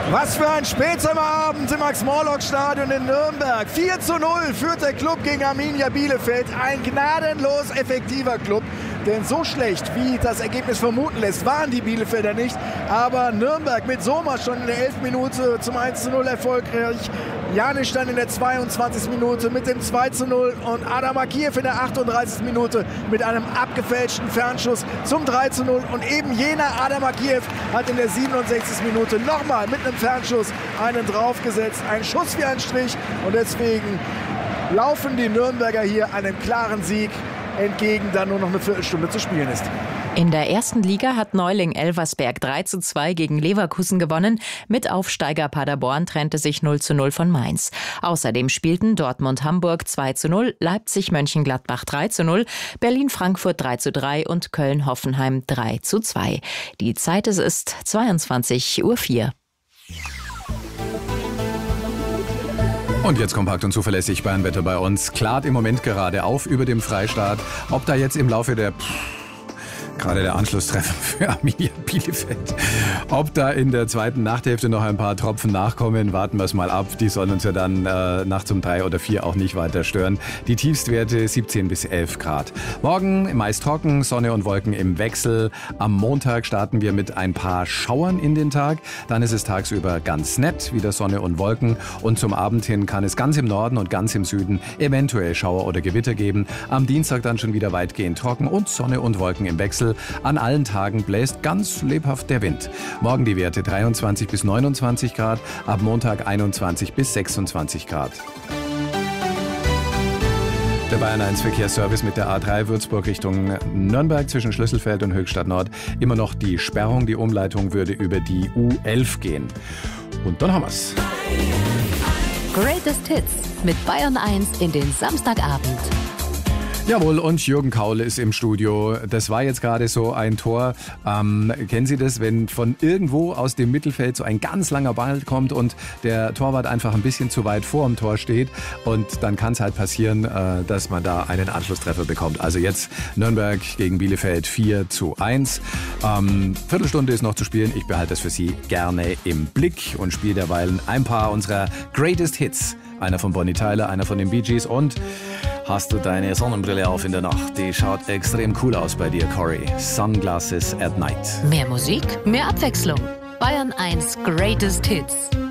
Was für ein Spätsommerabend im Max-Morlock-Stadion in Nürnberg. 4:0 führt der Club gegen Arminia Bielefeld. Ein gnadenlos effektiver Club. Denn so schlecht, wie das Ergebnis vermuten lässt, waren die Bielefelder nicht. Aber Nürnberg mit Sommer schon in der 11. Minute zum 1:0 erfolgreich. Janisch dann in der 22. Minute mit dem 2:0 und Adam Akiev in der 38. Minute mit einem abgefälschten Fernschuss zum 3:0. Und eben jener Adam Akiev hat in der 67. Minute nochmal mit einem Fernschuss einen draufgesetzt. Ein Schuss wie ein Strich. Und deswegen laufen die Nürnberger hier einem klaren Sieg entgegen, da nur noch eine Viertelstunde zu spielen ist. In der ersten Liga hat Neuling Elversberg 3:2 gegen Leverkusen gewonnen. Mit Aufsteiger Paderborn trennte sich 0:0 von Mainz. Außerdem spielten Dortmund-Hamburg 2:0, Leipzig-Mönchengladbach 3:0, Berlin-Frankfurt 3:3 und Köln-Hoffenheim 3:2. Die Zeit ist 22:04 Uhr. Und jetzt kompakt und zuverlässig Bayernwetter bei uns. Klart im Moment gerade auf über dem Freistaat. Ob da jetzt im Laufe der gerade der Anschlusstreffer für Arminia Bielefeld. Ob da in der zweiten Nachthälfte noch ein paar Tropfen nachkommen, warten wir es mal ab. Die sollen uns ja dann nachts um 3 oder 4 auch nicht weiter stören. Die Tiefstwerte 17 bis 11 Grad. Morgen meist trocken, Sonne und Wolken im Wechsel. Am Montag starten wir mit ein paar Schauern in den Tag. Dann ist es tagsüber ganz nett, wieder Sonne und Wolken. Und zum Abend hin kann es ganz im Norden und ganz im Süden eventuell Schauer oder Gewitter geben. Am Dienstag dann schon wieder weitgehend trocken und Sonne und Wolken im Wechsel. An allen Tagen bläst ganz lebhaft der Wind. Morgen die Werte 23 bis 29 Grad, ab Montag 21 bis 26 Grad. Der Bayern 1 Verkehrsservice mit der A3 Würzburg Richtung Nürnberg zwischen Schlüsselfeld und Höchstadt Nord. Immer noch die Sperrung, die Umleitung würde über die U11 gehen. Und dann haben wir's. Greatest Hits mit Bayern 1 in den Samstagabend. Jawohl, und Jürgen Kaul ist im Studio. Das war jetzt gerade so ein Tor. Kennen Sie das, wenn von irgendwo aus dem Mittelfeld so ein ganz langer Ball kommt und der Torwart einfach ein bisschen zu weit vor dem Tor steht und dann kann es halt passieren, dass man da einen Anschlusstreffer bekommt. Also jetzt Nürnberg gegen Bielefeld 4:1. Viertelstunde ist noch zu spielen. Ich behalte das für Sie gerne im Blick und spiele derweilen ein paar unserer Greatest Hits. Einer von Bonnie Tyler, einer von den Bee Gees und hast du deine Sonnenbrille auf in der Nacht? Die schaut extrem cool aus bei dir, Corey. Sunglasses at Night. Mehr Musik, mehr Abwechslung. Bayern 1 Greatest Hits.